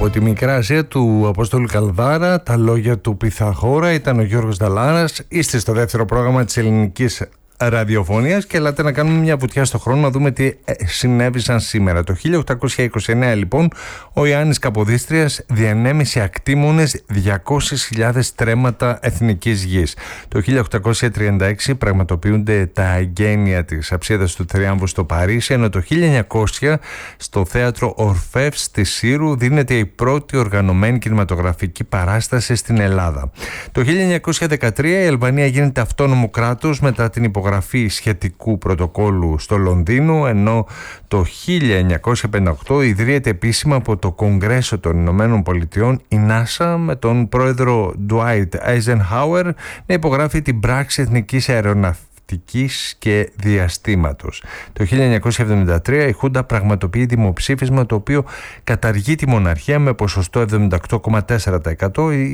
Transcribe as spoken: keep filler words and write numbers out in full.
Από τη Μικρά Ασία του Απόστολου Καλδάρα, τα λόγια του Πυθαγόρα, ήταν ο Γιώργος Δαλάρας. Είστε στο δεύτερο πρόγραμμα της ελληνικής ραδιοφωνίας και ελάτε να κάνουμε μια βουτιά στο χρόνο να δούμε τι συνέβησαν σήμερα. Το χίλια οκτακόσια είκοσι εννέα λοιπόν ο Ιωάννης Καποδίστριας διανέμει σε ακτήμονες διακόσιες χιλιάδες στρέμματα εθνικής γης. Το χίλια οκτακόσια τριάντα έξι πραγματοποιούνται τα εγγένεια της Αψίδας του Θριάμβου στο Παρίσι, ενώ το χίλια εννιακόσια στο θέατρο Ορφεύς της Σύρου δίνεται η πρώτη οργανωμένη κινηματογραφική παράσταση στην Ελλάδα. Το χίλια εννιακόσια δεκατρία η Αλβανία γίνεται αυτόνομο κράτος μετά την υπογραφή σχετικού πρωτοκόλου στο Λονδίνο, ενώ το χίλια εννιακόσια πενήντα οκτώ ιδρύεται επίσημα από το Κογκρέσο των Ηνωμένων Πολιτειών η NASA, με τον πρόεδρο Dwight Eisenhower να υπογράφει την πράξη εθνικής αεροναυτικής και διαστήματος. Το χίλια εννιακόσια εβδομήντα τρία η Χούντα πραγματοποιεί δημοψήφισμα το οποίο καταργεί τη μοναρχία με ποσοστό εβδομήντα οκτώ κόμμα τέσσερα τοις εκατό.